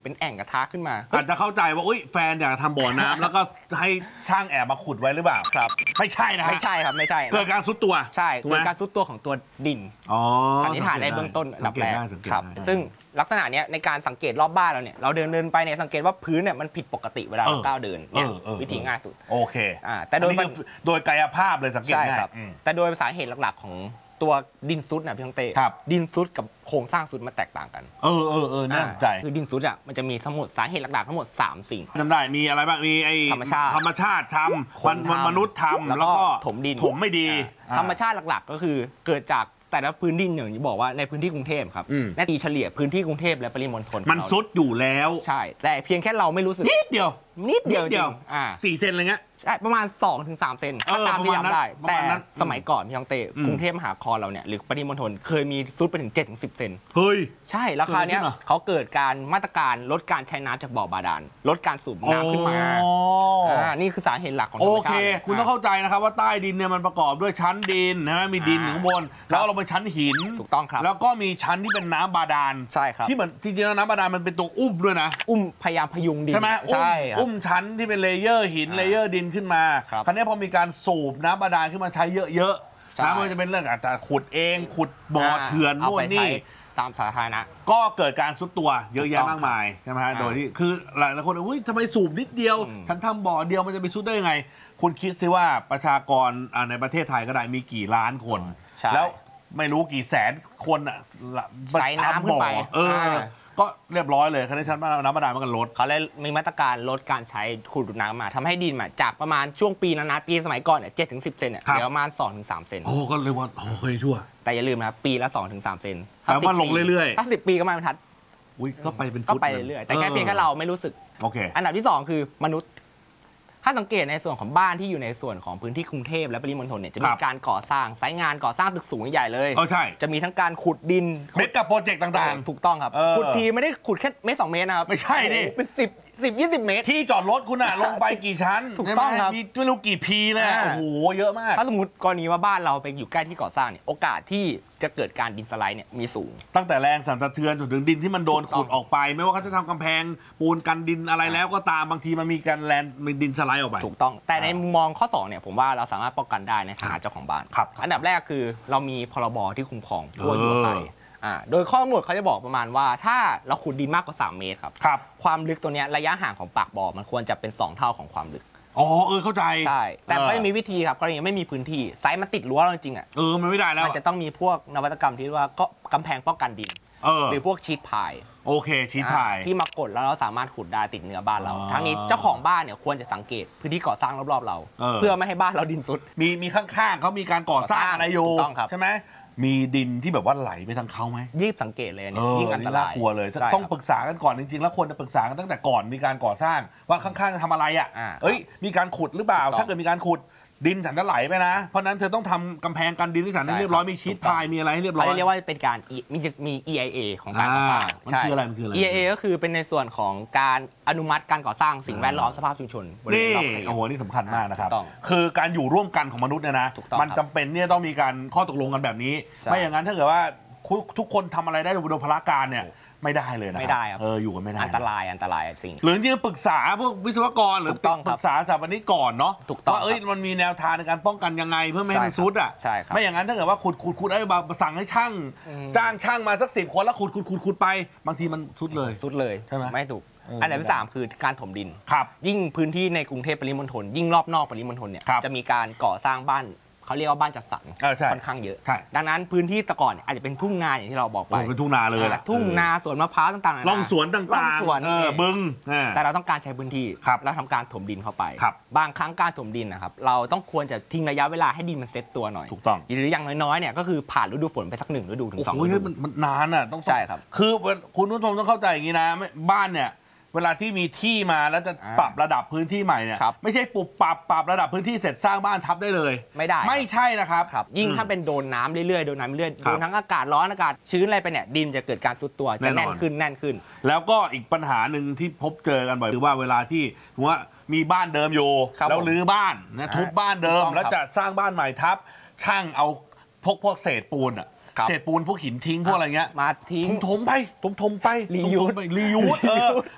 เป็นแอ่งกระทะขึ้นมาอาจจะเข้าใจว่าอุ้ยแฟนอยากทำบ่อน้ำ แล้วก็ให้ช่างแอบมาขุดไว้หรือเปล่าครับไม่ใช่นะไม่ใช่ครับไม่ใช่เกิดการซุดตัวใช่เกิดการซุดตัวของตัวดินสันนิษฐานในเบื้องต้นอันดับแรกครับซึ่งลักษณะนี้ในการสังเกตรอบบ้านเราเนี่ยเราเดินไปเนี่ยสังเกตว่าพื้นเนี่ยมันผิดปกติเวลาเราก้าวเดินเนี่ยวิธีง่ายสุดโอเคแต่โดยกายภาพเลยสังเกตง่ายแต่โดยสาเหตุหลักๆของตัวดินซุดนะพี่ต้องเต้ดินซุดกับโครงสร้างซุดมันแตกต่างกันน่าสนใจคือดินซุดอ่ะมันจะมีทั้งหมดสาเหตุหลักๆทั้งหมด3 สิ่งจำได้มีอะไรบ้างมีไอ้ธรรมชาติทำมนุษย์ทำแล้วก็ถมดินถมไม่ดีธรรมชาติหลักๆก็คือเกิดจากแต่ละพื้นที่อย่างที่บอกว่าในพื้นที่กรุงเทพครับนาทีเฉลี่ยพื้นที่กรุงเทพและปริมณฑลมันซุดอยู่แล้วใช่แต่เพียงแค่เราไม่รู้สึกนิดเดียวจริง 4 เซนอะไรเงี้ยใช่ประมาณ 2-3 เซนถ้าตามที่จำได้แต่สมัยก่อนพี่ยองเต้กรุงเทพมหานครเราเนี่ยหรือปริมณฑลเคยมีซุดไปถึง 7-10 เซนเฮ้ยใช่ราคาเนี้ยเขาเกิดการมาตรการลดการใช้น้ำจากบ่อบาดาลลดการสูบน้ำขึ้นมานี่คือสาเหตุหลักของธรรมชาติโอเคคุณต้องเข้าใจนะครับว่าใต้ดินเนี่ยมันประกอบด้วยชั้นดินนะมีดินอยู่ข้างบนแล้วเราไปชั้นหินถูกต้องครับแล้วก็มีชั้นที่เป็นน้ำบาดาลใช่ครับที่เหมือนจริงๆแล้วน้ำบาดาลมันเป็นตัวอุ้มด้วยนะพยายามพยุงดินใช่ไหมอุ้มชั้นที่เป็นเลเยอร์หินเลเยอร์ดินขึ้นมาคราวนี้พอมีการสูบน้ำบาดาลขึ้นมาใช้เยอะๆน้ำมันจะเป็นเรื่องอาจจะขุดเองขุดบ่อเถื่อนนู่นนี่ตามสาธารณะก็เกิดการซุดตัวเยอะแยะมากมายใช่ไหมฮะโดยที่คือหลายคนอุ้ยทำไมสูบนิดเดียวฉันทำบ่อเดียวมันจะไปซุดได้ยังไงคุณคิดซิว่าประชากรในประเทศไทยก็ได้มีกี่ล้านคนแล้วไม่รู้กี่แสนคนอ่ะใช้น้ำขึ้นไปก็เรียบร้อยเลยคณะชั้นน้ำบาดาลมันก็ลดเขาเลยมีมาตรการลดการใช้ขุดน้ำมาทำให้ดินจากประมาณช่วงปีนั้นนะปีสมัยก่อนเนี่ย7-10 เซนเนี่ยเหลือประมาณ2-3 เซนก็เลยว่าเคยชั่วแต่อย่าลืมนะปีละ2-3 เซนแล้วมันลงเรื่อยๆถ้า10 ปีก็ไม่บรรทัดก็ไปเป็นฟุตก็ไปเรื่อยๆแต่แค่เพียงแค่เราไม่รู้สึกโอเคอันดับที่2คือมนุษย์ถ้าสังเกตในส่วนของบ้านที่อยู่ในส่วนของพื้นที่กรุงเทพและปริมณฑลเนี่ยจะมีการก่อสร้างไซต์งานก่อสร้างตึกสูงใหญ่เลยใช่จะมีทั้งการขุดดินเมกะโปรเจกต์ต่างๆถูกต้องครับขุดทีไม่ได้ขุดแค่เมตร2 เมตรนะครับไม่ใช่ดิเป็น10-20 เมตรที่จอดรถคุณลงไปกี่ชั้นถูกต้องครับมีไม่รู้กี่พีเลยโอ้โหเยอะมากถ้าสมมติกรณีว่าบ้านเราไปอยู่ใกล้ที่ก่อสร้างเนี่ยโอกาสที่จะเกิดการดินสไลด์เนี่ยมีสูงตั้งแต่แรงสั่นสะเทือนจนถึงดินที่มันโดนขุดออกไปไม่ว่าเขาจะทำกำแพงปูนกันดินอะไรแล้วก็ตามบางทีมันมีการแลนมีดินสไลด์ออกไปถูกต้องแต่ในมุมมองข้อ2เนี่ยผมว่าเราสามารถป้องกันได้ในฐานะเจ้าของบ้านอันดับแรกคือเรามีพรบที่คุ้มครองผู้อยู่อาศัยโดยข้อกำหนดเขาจะบอกประมาณว่าถ้าเราขุดดินมากกว่า3 เมตรครับความลึกตัวนี้ระยะห่างของปากบ่อมันควรจะเป็น2 เท่าของความลึกเข้าใจใช่แต่ก็จะมีวิธีครับกรณีไม่มีพื้นที่ไซต์มันติดรั้วเราจริงอ่ะมันไม่ได้แล้วมันจะต้องมีพวกนวัตกรรมที่ว่าก็กำแพงป้องกันดินหรือพวกชีทพายโอเคชีทพายที่มากดแล้วเราสามารถขุดได้ติดเนื้อบ้านเราทั้งนี้เจ้าของบ้านเนี่ยควรจะสังเกตพื้นที่ก่อสร้างรอบๆเราเพื่อไม่ให้บ้านเราดินซุดมีข้างๆเขามีการก่อสร้างอะไรอยู่ใช่ไหมมีดินที่แบบว่าไหลไปทางเขาไหมยิ่งสังเกตเลยเนี่ยยิ่งอันตรายกลัวเลยต้องปรึกษากันก่อนจริงๆแล้วควรจะปรึกษากันตั้งแต่ก่อนมีการก่อสร้างว่าข้างๆจะทำอะไรมีการขุดหรือเปล่าถ้าเกิดมีการขุดดินฉันจะไหลไปนะเพราะนั้นเธอต้องทำกำแพงกันดินที่ฉันให้เรียบร้อยมีชีทพายมีอะไรให้เรียบร้อยเขาเรียกว่าเป็นการมี EIA ของการก่อสร้างมันคืออะไร EIA ก็คือเป็นในส่วนของการอนุมัติการก่อสร้างสิ่งแวดล้อมสภาพชุมชนนี่นี่สำคัญมากนะครับคือการอยู่ร่วมกันของมนุษย์เนี่ยนะมันจำเป็นเนี่ยต้องมีการข้อตกลงกันแบบนี้ไม่อย่างนั้นถ้าเกิดว่าทุกคนทำอะไรได้โดยพละการเนี่ยไม่ได้เลยนะไม่ได้ครับอยู่กันไม่ได้อันตรายสิ่งหรือจริงๆปรึกษาพวกวิศวกรหรือปรึกษาสถาปนิกก่อนเนาะว่ามันมีแนวทางในการป้องกันยังไงเพื่อไม่ให้มันซุดไม่อย่างนั้นถ้าเกิดว่าขุดไอ้สั่งให้ช่างจ้างช่างมาสัก10 คนแล้วขุดไปบางทีมันซุดเลยใช่ไหมไม่ถูกอันดับที่3คือการถมดินยิ่งพื้นที่ในกรุงเทพปริมณฑลยิ่งรอบนอกปริมณฑลเนี่ยจะมีการก่อสร้างบ้านเขาเรียกว่าบ้านจัดสรรค่อนข้างเยอะดังนั้นพื้นที่แต่ก่อนอาจจะเป็นทุ่งนาอย่างที่เราบอกไปเป็นทุ่งนาเลยทุ่งนาสวนมะพร้าวต่างๆร่องสวนต่างๆบึงแต่เราต้องการใช้พื้นที่แล้วทำการถมดินเข้าไปบางครั้งการถมดินนะครับเราต้องควรจะทิ้งระยะเวลาให้ดินมันเซ็ตตัวหน่อยถูกต้องหรืออย่างน้อยๆเนี่ยก็คือผ่านฤดูฝนไปสัก1 ฤดูถึง2 ฤดูมันนานอ่ะต้องใช่ครับคือคุณผู้ชมต้องเข้าใจอย่างนี้นะบ้านเนี่ยเวลาที่มีที่มาแล้วจะปรับระดับพื้นที่ใหม่เนี่ยไม่ใช่ปรับระดับพื้นที่เสร็จสร้างบ้านทับได้เลยไม่ได้ไม่ใช่นะครับยิ่งถ้าเป็นโดนน้ำเรื่อยๆโดนทั้งอากาศร้อนอากาศชื้นอะไรไปเนี่ยดินจะเกิดการทรุดตัวจะแน่นขึ้นแล้วก็อีกปัญหาหนึ่งที่พบเจอกันบ่อยคือว่าเวลาที่ว่ามีบ้านเดิมอยู่แล้วรื้อบ้านนะทุบบ้านเดิมแล้วจะสร้างบ้านใหม่ทับช่างเอาพวกเศษปูนเศษปูนพวกหินทิ้งพวกอะไรเงี้ยมาทิ้งถมไปรียูส